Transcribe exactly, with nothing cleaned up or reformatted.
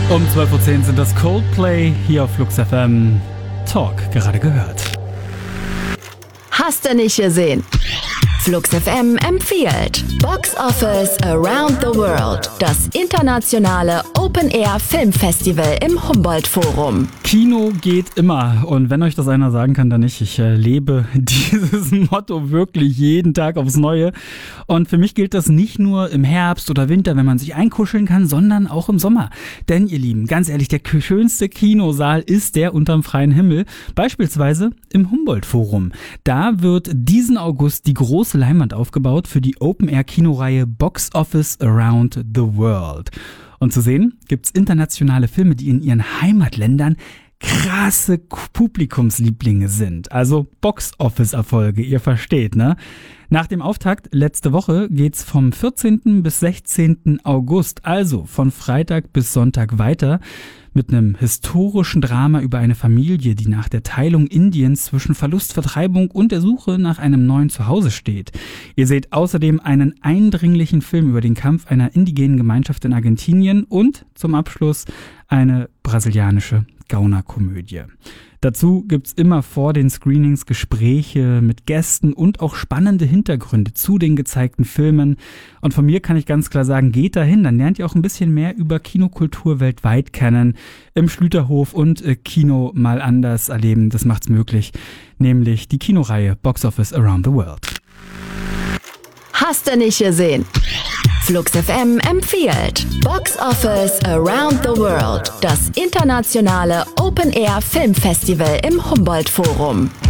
Um zwölf Uhr zehn sind das Coldplay hier auf Flux F M. Talk gerade gehört. Hast du nicht gesehen? Flux F M empfiehlt Box Office Around the World, das internationale Open-Air-Filmfestival im Humboldt-Forum. Kino geht immer, und wenn euch das einer sagen kann, dann nicht. Ich äh, lebe dieses Motto wirklich jeden Tag aufs Neue. Und für mich gilt das nicht nur im Herbst oder Winter, wenn man sich einkuscheln kann, sondern auch im Sommer. Denn ihr Lieben, ganz ehrlich, der schönste Kinosaal ist der unterm freien Himmel, beispielsweise im Humboldt-Forum. Da wird diesen August die große Leinwand aufgebaut für die Open-Air-Kinoreihe Box Office Around the World. Und zu sehen gibt's internationale Filme, die in ihren Heimatländern krasse Publikumslieblinge sind. Also Box-Office-Erfolge, ihr versteht, ne? Nach dem Auftakt letzte Woche geht's vom vierzehnten bis sechzehnten August, also von Freitag bis Sonntag weiter, mit einem historischen Drama über eine Familie, die nach der Teilung Indiens zwischen Verlust, Vertreibung und der Suche nach einem neuen Zuhause steht. Ihr seht außerdem einen eindringlichen Film über den Kampf einer indigenen Gemeinschaft in Argentinien und zum Abschluss eine brasilianische Gaunerkomödie. Dazu gibt's immer vor den Screenings Gespräche mit Gästen und auch spannende Hintergründe zu den gezeigten Filmen. Und von mir kann ich ganz klar sagen, geht dahin, dann lernt ihr auch ein bisschen mehr über Kinokultur weltweit kennen, im Schlüterhof und äh, Kino mal anders erleben. Das macht's möglich, nämlich die Kinoreihe Box Office Around the World. Hast du nicht gesehen? Flux F M empfiehlt Box Office Around the World, das internationale Open-Air-Filmfestival im Humboldt-Forum.